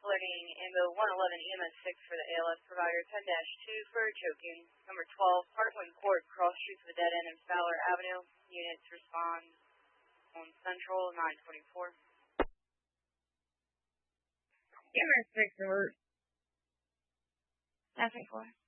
alerting AMBO 111 EMS 6 for the ALS provider, 10-2 for choking. Number 12, Parkland Court, cross streets of a dead end in Fowler Avenue. Units respond on Central, 924. EMS 6 alert. 924.